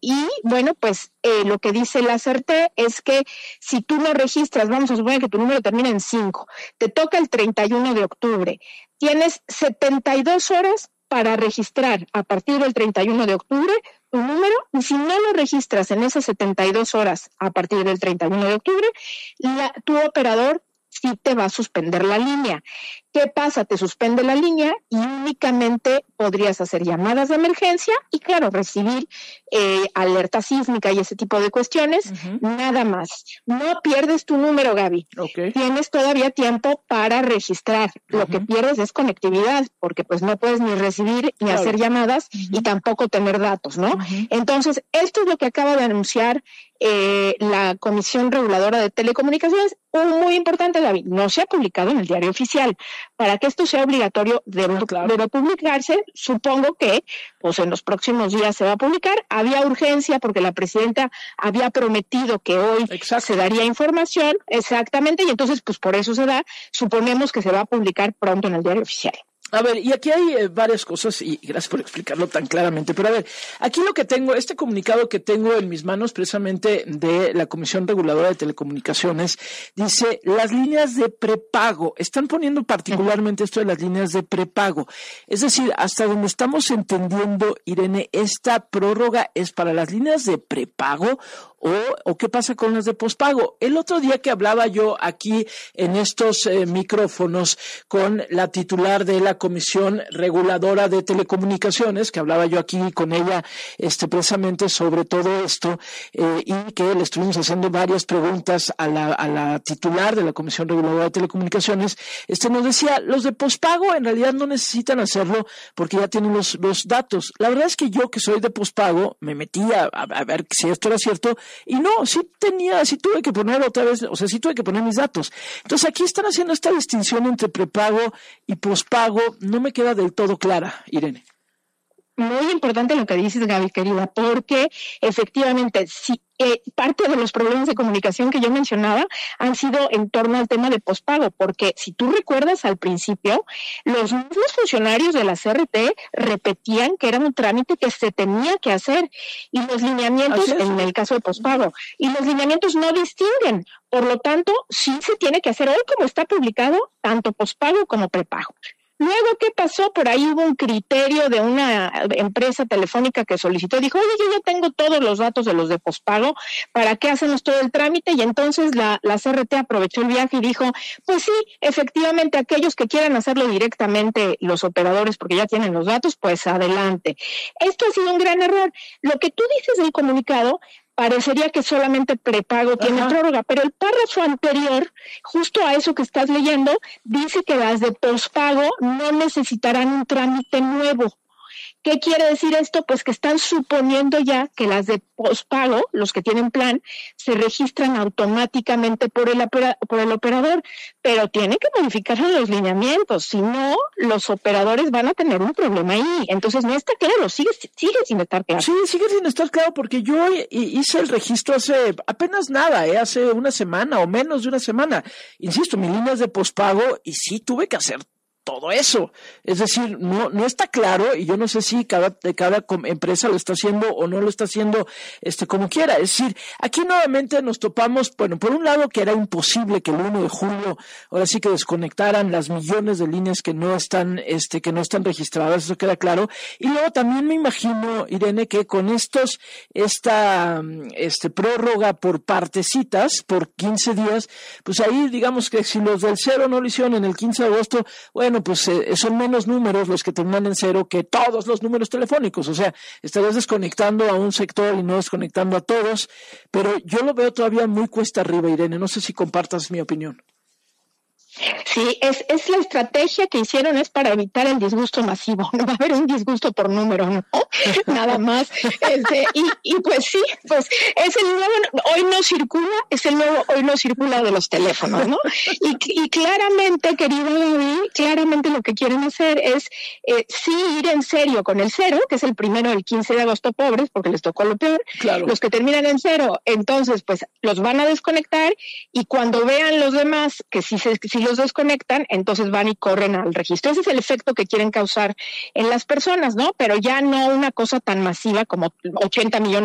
y bueno, pues lo que dice la CERTE es que si tú no registras, vamos a suponer que tu número termina en 5, te toca el 31 de octubre, tienes 72 horas para registrar a partir del 31 de octubre tu número, y si no lo registras en esas 72 horas a partir del 31 de octubre, tu operador sí te va a suspender la línea. ¿Qué pasa? Te suspende la línea y únicamente podrías hacer llamadas de emergencia y, claro, recibir alerta sísmica y ese tipo de cuestiones, nada más. No pierdes tu número, Gaby. Okay. Tienes todavía tiempo para registrar. Lo que pierdes es conectividad, porque pues no puedes ni recibir ni hacer llamadas y tampoco tener datos, ¿no? Entonces, esto es lo que acaba de anunciar la Comisión Reguladora de Telecomunicaciones. Muy importante, Gaby, no se ha publicado en el Diario Oficial. Para que esto sea obligatorio, debe publicarse. Supongo que pues en los próximos días se va a publicar. Había urgencia porque la presidenta había prometido que hoy se daría información, exactamente, y entonces pues por eso se da. Suponemos que se va a publicar pronto en el Diario Oficial. A ver, y aquí hay varias cosas, y gracias por explicarlo tan claramente, pero a ver, aquí lo que tengo, este comunicado que tengo en mis manos precisamente de la Comisión Reguladora de Telecomunicaciones, dice, las líneas de prepago, están poniendo particularmente esto de las líneas de prepago, es decir, hasta donde estamos entendiendo, Irene, esta prórroga es para las líneas de prepago, o qué pasa con las de pospago. El otro día que hablaba yo aquí en estos micrófonos con la titular de la Comisión Reguladora de Telecomunicaciones, que hablaba yo aquí con ella precisamente sobre todo esto, y que le estuvimos haciendo varias preguntas a la titular de la Comisión Reguladora de Telecomunicaciones, nos decía, los de pospago en realidad no necesitan hacerlo porque ya tienen los datos. La verdad es que yo, que soy de pospago, me metí a ver si esto era cierto, y no, sí tuve que poner otra vez, o sea, sí tuve que poner mis datos. Entonces aquí están haciendo esta distinción entre prepago y pospago, no me queda del todo clara, Irene. Muy importante lo que dices, Gaby, querida, porque efectivamente, si parte de los problemas de comunicación que yo mencionaba han sido en torno al tema de pospago, porque si tú recuerdas al principio, los mismos funcionarios de la CRT repetían que era un trámite que se tenía que hacer, y los lineamientos, en el caso de pospago, y los lineamientos no distinguen, por lo tanto, sí se tiene que hacer hoy como está publicado, tanto pospago como prepago. Luego, ¿qué pasó? Por ahí hubo un criterio de una empresa telefónica que solicitó, dijo, oye, yo ya tengo todos los datos de los de pospago, ¿para qué hacemos todo el trámite? Y entonces la CRT aprovechó el viaje y dijo, pues sí, efectivamente, aquellos que quieran hacerlo directamente, los operadores, porque ya tienen los datos, pues adelante. Esto ha sido un gran error. Lo que tú dices del comunicado, parecería que solamente prepago tiene prórroga, pero el párrafo anterior, justo a eso que estás leyendo, dice que las de pospago no necesitarán un trámite nuevo. ¿Qué quiere decir esto? Pues que están suponiendo ya que las de pospago, los que tienen plan, se registran automáticamente por el operador, pero tiene que modificar los lineamientos, si no, los operadores van a tener un problema ahí. Entonces no está claro, sigue sin estar claro. Sí, sigue sin estar claro, porque yo hice el registro hace apenas nada, hace una semana o menos de una semana. Insisto, mis líneas de pospago, y sí tuve que hacer todo eso. Es decir, no está claro, y yo no sé si cada empresa lo está haciendo o no lo está haciendo como quiera. Es decir, aquí nuevamente nos topamos, bueno, por un lado que era imposible que el 1 de julio ahora sí que desconectaran las millones de líneas que no están registradas, eso queda claro. Y luego también me imagino, Irene, que con esta prórroga por partecitas, por 15 días, pues ahí digamos que si los del 0 no lo hicieron en el 15 de agosto, bueno, pues son menos números los que terminan en 0 que todos los números telefónicos. O sea, estarías desconectando a un sector y no desconectando a todos, pero yo lo veo todavía muy cuesta arriba, Irene. No sé si compartas mi opinión. Sí, es la estrategia que hicieron, es para evitar el disgusto masivo. No va a haber un disgusto por número, ¿no? Nada más. Y pues sí, pues es el nuevo hoy no circula, es el nuevo hoy no circula de los teléfonos, ¿no? Y claramente, querida Gaby, claramente lo que quieren hacer es sí ir en serio con el 0, que es el primero del 15 de agosto, pobres, porque les tocó lo peor. Claro. Los que terminan en 0, entonces pues los van a desconectar, y cuando vean los demás que si los desconectan, entonces van y corren al registro. Ese es el efecto que quieren causar en las personas, ¿no? Pero ya no una cosa tan masiva como 80 millones